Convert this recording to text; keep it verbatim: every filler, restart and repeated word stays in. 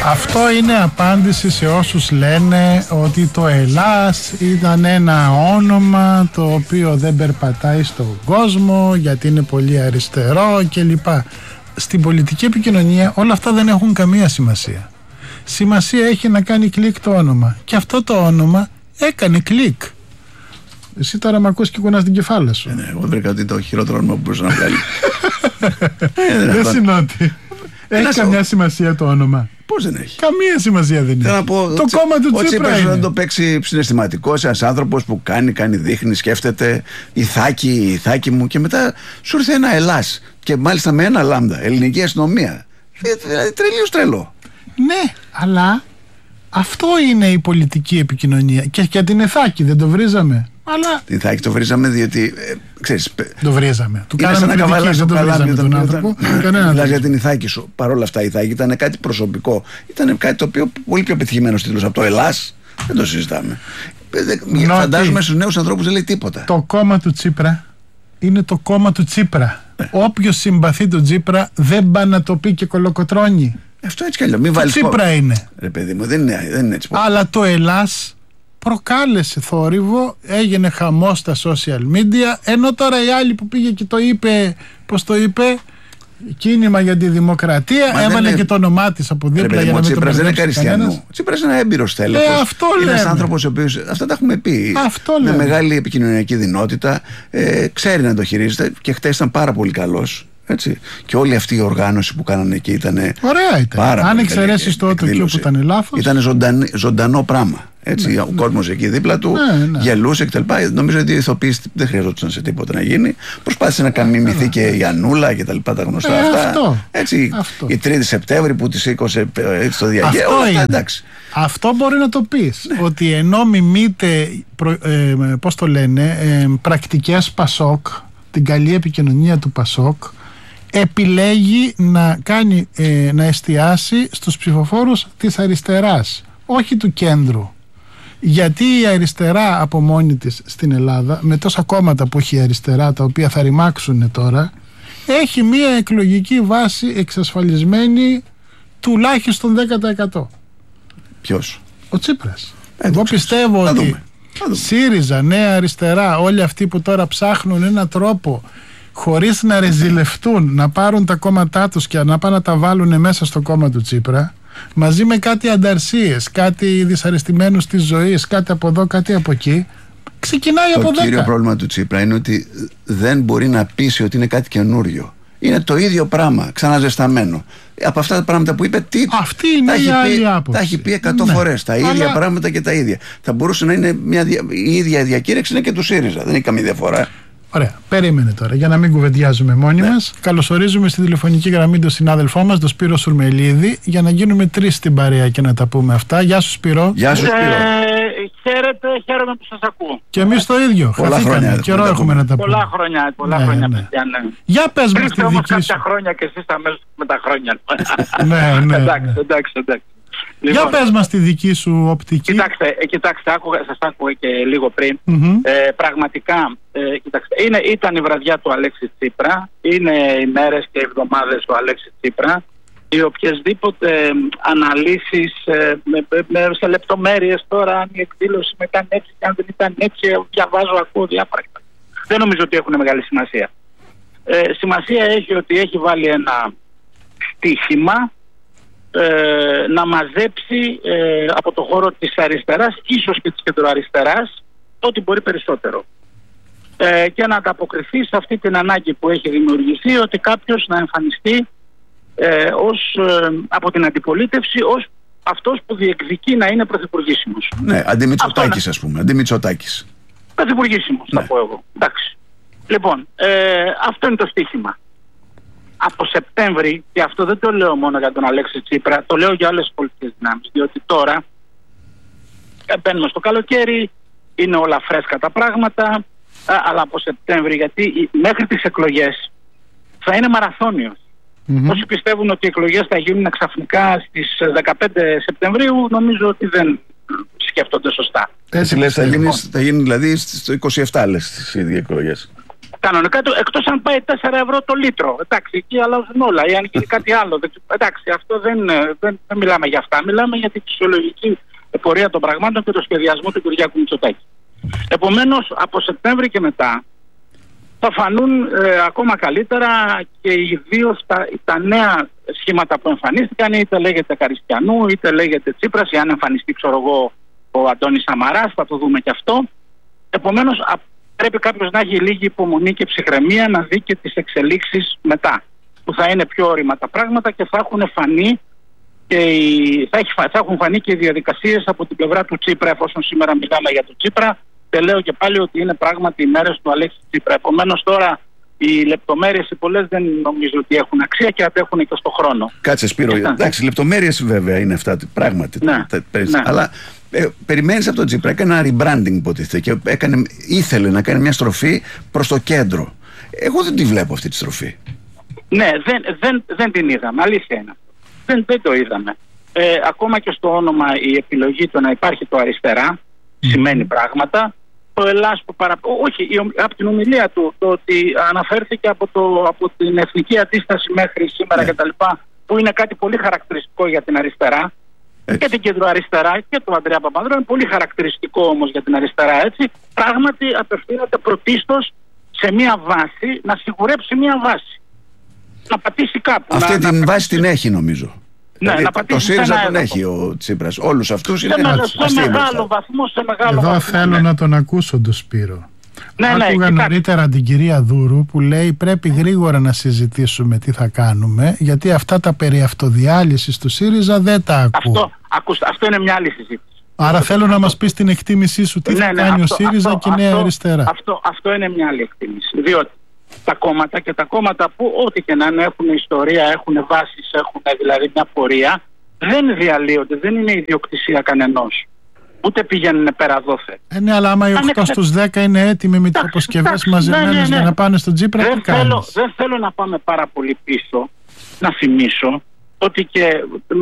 Αυτό είναι απάντηση σε όσους λένε ότι το Ελλάς ήταν ένα όνομα το οποίο δεν περπατάει στον κόσμο γιατί είναι πολύ αριστερό κλπ. Στην πολιτική επικοινωνία όλα αυτά δεν έχουν καμία σημασία. Σημασία έχει να κάνει κλικ το όνομα. Και αυτό το όνομα έκανε κλικ. Εσύ τώρα με ακούς και κουνάς την κεφάλα σου. Ε, ναι, εγώ βρήκα ότι το χειρότερο όνομα που μπορούσε να βγάλει. Δεν συνότι. Έχει καμιά σημασία το όνομα? Πώς δεν έχει? Καμία σημασία δεν έχει. Πω, το τσι, κόμμα του ο Τσίπρα είναι. να το παίξει συναισθηματικός, ένας άνθρωπος που κάνει, κάνει, δείχνει, σκέφτεται, ηθάκι, ηθάκι μου, και μετά σου ήρθε ένα Ελλάς. Και μάλιστα με ένα λάμδα, ελληνική αστυνομία. Δηλαδή τρελίος τρελό. Ναι, αλλά αυτό είναι η πολιτική επικοινωνία. Και για την Εθάκη δεν το βρίζαμε? Αλλά... Την Εθάκη το βρίζαμε διότι, ε, ξέρεις, το βρίζαμε. Του κάναμε κριτική, δεν το βρίζαμε τον άνθρωπο. Μιλάς για την Ηθάκη σου. Παρ' όλα αυτά η Ηθάκη ήταν κάτι προσωπικό. Ήταν κάτι το οποίο πολύ πιο πετυχημένος τίτλος από το Ελλάς. Δεν το συζητάμε. Νότι, φαντάζομαι στους νέους ανθρώπους δεν λέει τίποτα. Το κόμμα του Τσίπρα είναι το κόμμα του Τσίπρα. Ε. Όποιος συμπαθεί τον Τσίπρα δεν πάει να το πει και κολοκοτρώνει. Αυτό έτσι κι αλλιώς. Μην το βάλεις Τσίπρα πο... είναι. Ρε παιδί μου, δεν είναι, δεν είναι έτσι. Αλλά το Ελλάς προκάλεσε θόρυβο, έγινε χαμός στα social media, ενώ τώρα η άλλη που πήγε και το είπε, πώς το είπε, κίνημα για τη δημοκρατία, μα έβαλε και το όνομά της από δίπλα. Για να ο Τσίπρας δεν είναι Καριστιανού. Ο Τσίπρας είναι ένα έμπειρος τέλος. Ε, αυτό είναι ένας λέμε. άνθρωπος ο οποίος, αυτά τα έχουμε πει, αυτό με λέμε. μεγάλη επικοινωνιακή δυνότητα, ε, ξέρει να το χειρίζεται και χτες ήταν πάρα πολύ καλός. Έτσι. Και όλη αυτή η οργάνωση που κάνανε εκεί ήταν. Ωραία ήταν. Αν εξαιρέσεις το Τοκίο που ήταν λάθος. Ήταν ζωντανό, ζωντανό πράγμα. Έτσι, ναι, ο ναι. κόσμος εκεί δίπλα του ναι, ναι. γελούσε κτλ. Νομίζω ότι οι ηθοποιοί δεν χρειαζόταν σε τίποτα να γίνει. Προσπάθησε να καμιμηθεί ναι, και η Ανούλα και τα λοιπά τα γνωστά ε, αυτά. Αυτό, έτσι, αυτό. Η τρίτη Σεπτέμβρη που τη σήκωσε στο διαγέρω. Αυτό, όλα αυτά, εντάξει. Αυτό μπορεί να το πεις. Ναι. Ότι ενώ μιμείται, ε, πώς το λένε, ε, πρακτικές Πασόκ, την καλή επικοινωνία του Πασόκ, επιλέγει να κάνει, ε, να εστιάσει στους ψηφοφόρους της αριστεράς, όχι του κέντρου. Γιατί η αριστερά από μόνη της στην Ελλάδα, με τόσα κόμματα που έχει η αριστερά, τα οποία θα ρημάξουν τώρα, έχει μία εκλογική βάση εξασφαλισμένη τουλάχιστον δέκα τοις εκατό. Ποιος? Ο Τσίπρας. Ε, Εγώ πιστεύω ότι δούμε. ΣΥΡΙΖΑ, Νέα Αριστερά, όλοι αυτοί που τώρα ψάχνουν έναν τρόπο χωρίς να ρεζιλευτούν, να πάρουν τα κόμματά τους και να πάνε να τα βάλουν μέσα στο κόμμα του Τσίπρα, μαζί με κάτι ανταρσίες, κάτι δυσαρεστημένους της ζωής, κάτι από εδώ, κάτι από εκεί, ξεκινάει το από δέκα. Το κύριο πρόβλημα του Τσίπρα είναι ότι δεν μπορεί να πείσει ότι είναι κάτι καινούριο. Είναι το ίδιο πράγμα, ξαναζεσταμένο. Από αυτά τα πράγματα που είπε, τι. Αυτή είναι η άλλη άποψη. Τα έχει πει εκατό ναι. φορές. Τα ίδια αλλά... πράγματα και τα ίδια. Θα μπορούσε να είναι μια, η ίδια διακήρυξη είναι και του ΣΥΡΙΖΑ. Δεν έχει καμία διαφορά. Ωραία, περίμενε τώρα, για να μην κουβεντιάζουμε μόνοι ναι. μας. Καλωσορίζουμε στη τηλεφωνική γραμμή τον συνάδελφό μας, τον Σπύρο Σουρμελίδη, για να γίνουμε τρεις στην παρέα και να τα πούμε αυτά. Γεια σου, Σπύρο. Γεια σου, Σπύρο. Ε, χαίρετε, χαίρομαι που σας ακούω. Και εμείς το ίδιο. Πολλά χρόνια. Καιρό έχουμε να τα πούμε. Πολλά χρόνια, πολλά ναι, χρόνια. Ναι. Παιδιά, ναι. Για πες μας τη δική σου. κάποια χρόνια και εσείς τα μέσα με τα χρόνια. ναι, ναι. εντάξει, εντάξει, εντάξει. Λοιπόν, για πες μας τη δική σου οπτική. Κοιτάξτε, κοιτάξτε άκουγα, σας άκουγα και λίγο πριν. Mm-hmm. Ε, πραγματικά, ε, κοιτάξτε, είναι, ήταν η βραδιά του Αλέξη Τσίπρα. Είναι οι μέρες και οι εβδομάδες του Αλέξη Τσίπρα. Οι οποιασδήποτε ε, αναλύσεις ε, με, με, σε λεπτομέρειες τώρα, αν η εκδήλωση με ήταν έτσι και αν δεν ήταν έτσι, διαβάζω, ακούω διάφορα. Δεν νομίζω ότι έχουν μεγάλη σημασία. Ε, σημασία έχει ότι έχει βάλει ένα στίχημα Ε, να μαζέψει ε, από το χώρο της αριστεράς, ίσως και της κεντροαριστεράς, ό,τι μπορεί περισσότερο. Ε, και να ανταποκριθεί σε αυτή την ανάγκη που έχει δημιουργηθεί, ότι κάποιος να εμφανιστεί ε, ως, ε, από την αντιπολίτευση ως αυτός που διεκδικεί να είναι πρωθυπουργήσιμος. Ναι, αντιμητσοτάκης ας πούμε, αντιμητσοτάκης. Πρωθυπουργήσιμος ναι. θα πω εγώ. Εντάξει. Λοιπόν, ε, αυτό είναι το στίχημα. Από Σεπτέμβρη, και αυτό δεν το λέω μόνο για τον Αλέξη Τσίπρα, το λέω για όλες τις πολιτικές δυνάμεις, διότι τώρα μπαίνουμε στο καλοκαίρι, είναι όλα φρέσκα τα πράγματα, αλλά από Σεπτέμβρη, γιατί μέχρι τις εκλογές θα είναι μαραθώνιος. Mm-hmm. Όσοι πιστεύουν ότι οι εκλογές θα γίνουν ξαφνικά στις δεκαπέντε Σεπτεμβρίου, νομίζω ότι δεν σκέφτονται σωστά. Έτσι λες, θα γίνει, θα γίνει δηλαδή στο είκοσι επτά λες τις ίδιες εκλογές. Κανονικά, εκτός αν πάει τέσσερα ευρώ το λίτρο. Εντάξει, εκεί αλλάζουν όλα. Ή αν γίνει κάτι άλλο. Εντάξει, αυτό δεν, δεν, δεν μιλάμε για αυτά. Μιλάμε για τη φυσιολογική πορεία των πραγμάτων και το σχεδιασμό του Κυριάκου Μητσοτάκη. Επομένως, από Σεπτέμβρη και μετά θα φανούν ε, ακόμα καλύτερα και ιδίως τα, τα νέα σχήματα που εμφανίστηκαν, είτε λέγεται Καριστιανού, είτε λέγεται Τσίπρας, ή αν εμφανιστεί, ξέρω εγώ, ο Αντώνης Σαμαράς, θα το δούμε και αυτό. Επομένως, α, πρέπει κάποιος να έχει λίγη υπομονή και ψυχραιμία να δει και τις εξελίξεις μετά, που θα είναι πιο όρημα τα πράγματα και θα έχουν φανεί και οι, θα, έχει, θα έχουν φανεί και οι διαδικασίες από την πλευρά του Τσίπρα, εφόσον σήμερα μιλάμε για τον Τσίπρα. Και λέω και πάλι ότι είναι πράγματι οι μέρες του Αλέξη Τσίπρα. Επομένως τώρα οι λεπτομέρειες οι πολλές δεν νομίζω ότι έχουν αξία και αντέχουν και στο χρόνο. Κάτσε Σπύρο, εντάξει, λεπτομέρειες βέβαια είναι αυτά πράγματι. Ναι, τα, τα, ναι. Αλλά ε, περιμένεις από τον Τσίπρα, έκανε ένα rebranding υποτίθεται και έκανε, ήθελε να κάνει μια στροφή προς το κέντρο. Εγώ δεν τη βλέπω αυτή τη στροφή. Ναι, δεν, δεν, δεν την είδαμε, αλήθεια είναι. Δεν, δεν το είδαμε. Ε, ακόμα και στο όνομα η επιλογή του να υπάρχει το αριστερά mm. σημαίνει πράγματα. Το Ελλάς που παρα... όχι, η, από την ομιλία του, το ότι αναφέρθηκε από, το, από την εθνική αντίσταση μέχρι σήμερα yeah. κτλ. Που είναι κάτι πολύ χαρακτηριστικό για την αριστερά. Έτσι. Και την κεντροαριστερά και του Ανδρέα Παπανδρέου, είναι πολύ χαρακτηριστικό όμως για την αριστερά, έτσι. Πράγματι απευθύνεται πρωτίστως σε μια βάση, να σιγουρέψει μια βάση. Να πατήσει κάπου. Αυτή να, την να... βάση την έχει νομίζω. Ναι, δηλαδή, να το ΣΥΡΙΖΑ τον έδαφο. έχει ο Τσίπρας. Όλους αυτούς είναι σε, σε μεγάλο βαθμό, σε μεγάλο Εδώ βαθμό. θέλω ναι. να τον ακούσω τον Σπύρο. Ναι, ναι, Άκουγα νωρίτερα την κυρία Δούρου που λέει πρέπει γρήγορα να συζητήσουμε τι θα κάνουμε, γιατί αυτά τα περί αυτοδιάλυσης του ΣΥΡΙΖΑ δεν τα ακούω. Αυτό, ακούστε, αυτό είναι μια άλλη συζήτηση. Άρα θέλω αυτό. να μας πεις την εκτίμησή σου τι ναι, θα ναι, κάνει αυτό, ο ΣΥΡΙΖΑ αυτό, και η Νέα αυτό, Αριστερά. Αυτό, αυτό είναι μια άλλη εκτίμηση. Διότι τα κόμματα και τα κόμματα που ό,τι και να είναι έχουν ιστορία, έχουν βάσεις, έχουν δηλαδή μια πορεία, δεν διαλύονται, δεν είναι ιδιοκτησία κανενός. Ούτε πηγαίνουν πέρα δόθε. Ε, ναι, αλλά άμα οι οκτώ στους δέκα είναι έτοιμοι με τις αποσκευές μαζεμένες ναι, ναι, ναι. για να πάνε στον Τσίπρα, δεν τι κάνεις? Θέλω, δεν θέλω να πάμε πάρα πολύ πίσω, να θυμίσω ότι και